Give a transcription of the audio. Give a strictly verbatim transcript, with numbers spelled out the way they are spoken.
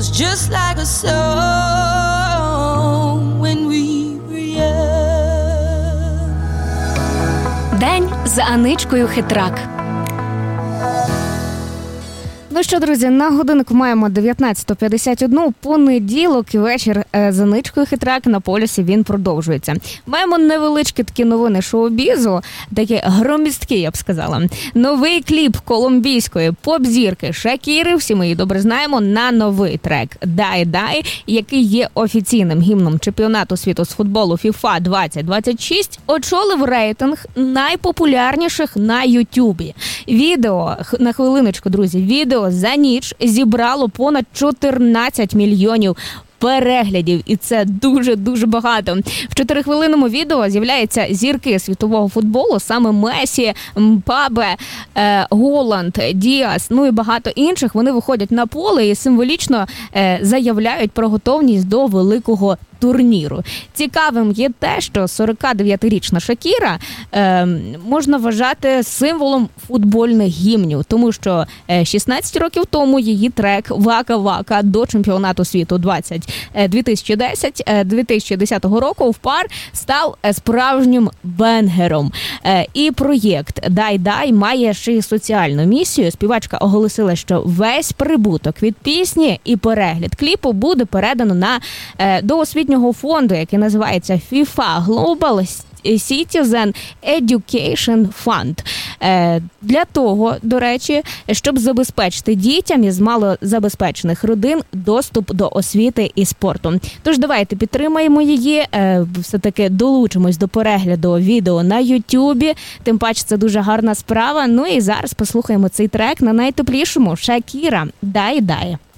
was just like a song when we were young. День з Аничкою Хитрак. Ну що, друзі, на годинку маємо дев'ятнадцята п'ятдесят один, понеділок і вечір з Аничкою Хитрак на полюсі він продовжується. Маємо невеличкі такі новини шоу-бізу, такі громісткі, я б сказала. Новий кліп колумбійської поп-зірки Шакіри, всі ми її добре знаємо, на новий трек «Die Die», який є офіційним гімном чемпіонату світу з футболу FIFA двадцять двадцять шість, очолив рейтинг найпопулярніших на Ютубі. Відео, на хвилиночку, друзі, відео за ніч зібрало понад чотирнадцять мільйонів переглядів, і це дуже-дуже багато. В чотирихвилинному відео з'являються зірки світового футболу, саме Месі, Мбаппе, е, Голланд, Діас, ну і багато інших. Вони виходять на поле і символічно е, заявляють про готовність до великого турніру. Цікавим є те, що сорокадев'ятирічна Шакіра е, можна вважати символом футбольних гімнів, тому що шістнадцять років тому її трек «Вака-Вака» до чемпіонату світу дві тисячі десять дві тисячі десятого року в пар став справжнім бенгером. Е, і проєкт «Die Die» має ще й соціальну місію. Співачка оголосила, що весь прибуток від пісні і перегляд кліпу буде передано на е, до освітнього фонду, який називається FIFA Global Citizen Education Fund. Для того, до речі, щоб забезпечити дітям із малозабезпечених родин доступ до освіти і спорту. Тож давайте підтримаємо її, все-таки долучимось до перегляду відео на Ютубі, тим паче це дуже гарна справа. Ну і зараз послухаємо цей трек на найтеплішому. Шакіра «Die Die».